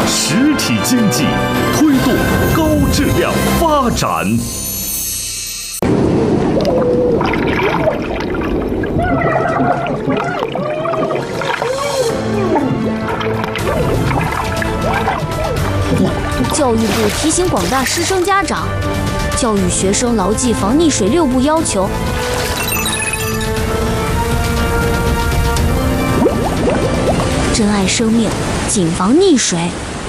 实体经济，推动高质量发展。 教育部提醒广大师生家长，教育学生牢记防溺水6步要求。珍爱生命，谨防溺水。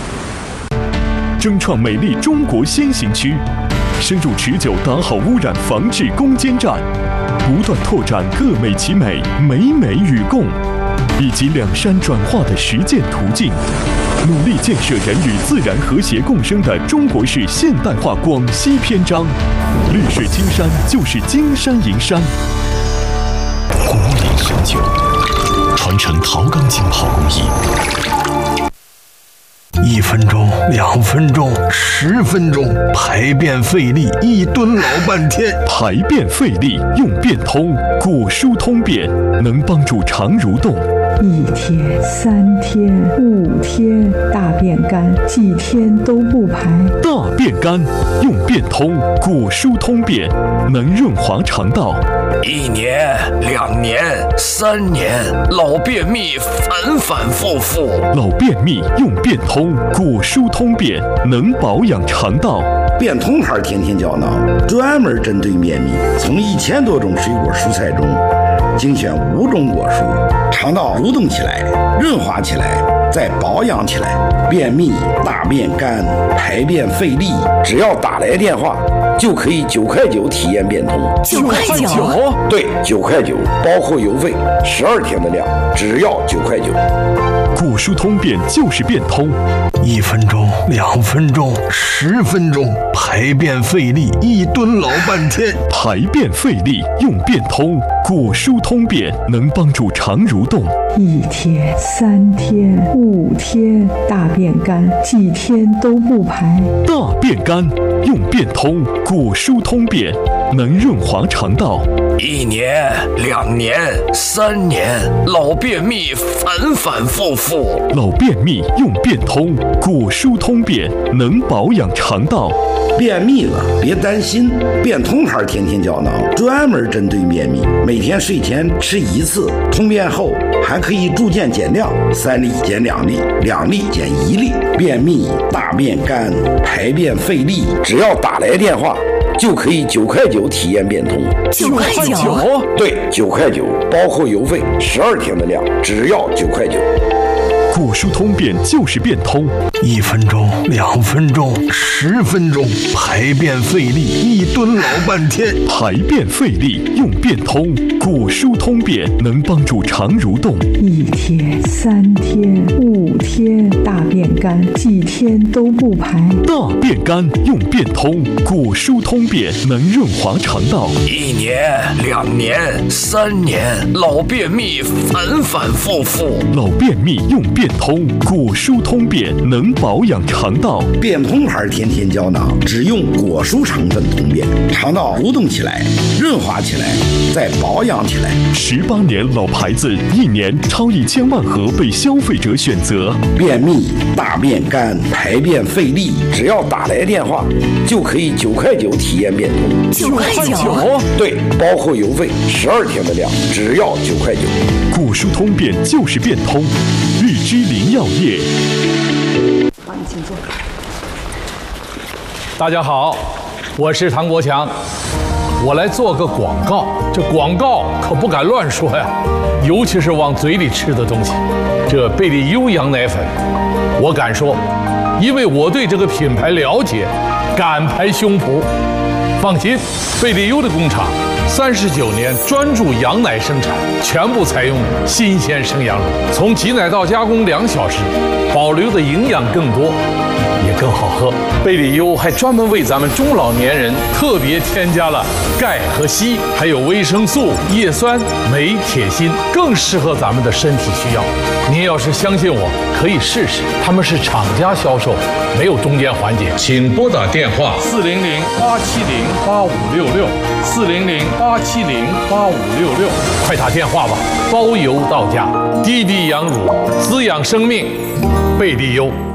争创美丽中国先行区，深入持久打好污染防治攻坚战，不断拓展各美其美、美美与共，以及两山转化的实践途径，努力建设人与自然和谐共生的中国式现代化广西篇章。绿水青山就是金山银山。 古里深久，传承陶钢筋好工艺。1分钟、2分钟、10分钟，排便费力，1蹲老半天。 排便费力用便通，果蔬通便能帮助肠蠕动。 1天、3天、5天，大便干，几天都不排。 大便干用便通，果蔬通便能润滑肠道。 1年、2年、3年，老便秘反反复复。 老便秘用便通，果蔬通便能保养肠道。 便通牌天天胶囊专门针对便秘，从1000多种水果蔬菜中精选5种果蔬，肠道蠕动起来，润滑起来，再保养起来。便秘、大便干、排便费力，只要打来电话，就可以9块9体验便通。 9块9？ 对，9块9，包括邮费，12天的量，只要9块9。 果蔬通便就是便通。 1分钟、2分钟、10分钟，排便费力，1蹲老半天。 排便费力用便通，果蔬通便能帮助肠蠕动。 1天、3天、5天，大便干，几天都不排。 大便干用便通，果蔬通便能润滑肠道。 1年、2年、3年，老便秘反反复复。 老便秘用便通，果蔬通便能保养肠道。 便秘了别担心，便通牌天天胶囊专门针对便秘，每天睡前吃1次，通便后还可以逐渐减量，3粒减2粒，2粒减1粒。便秘、大便干、排便费力，只要打来电话，就可以9块9体验便通。 9块9？ 对，9块9，包括邮费，12天的量，只要9块9。 果蔬通便就是便通。 1分钟、2分钟、10分钟，排便费力，1蹲老半天。 排便费力用便通，果蔬通便能帮助肠蠕动。 1天、3天、5天，大便干，几天都不排。 大便干用便通，果蔬通便能润滑肠道。 1年、2年、3年，老便秘反反复复。 老便秘用便通，果蔬通便能保养肠道。 便通牌天天胶囊只用果蔬成分通便，肠道蠕动起来，润滑起来，再保养起来。 18年老牌子，1年超1000万盒被消费者选择。 便秘、大便干、排便费力，只要打来电话，就可以9块9体验便通。 9块9？ 对，包括邮费，12天的量，只要9块9。 果蔬通便就是便通，日之林药业。 好，你请坐。 大家好，我是唐国强，我来做个广告。这广告可不敢乱说呀，尤其是往嘴里吃的东西。这贝利优羊奶粉，我敢说，因为我对这个品牌了解，敢拍胸脯。放心，贝利优的工厂39年专注羊奶生产，全部采用新鲜生羊乳，从挤奶到加工2小时，保留的营养更多，也更好喝。贝利优还专门为咱们中老年人特别添加了钙和硒，还有维生素、叶酸、镁、铁、锌，更适合咱们的身体需要。您要是相信我，可以试试。他们是厂家销售，没有中间环节。请拨打电话400-870-8566，400-870-8566，快打电话吧，包邮到家。滴滴羊乳，滋养生命，贝利优。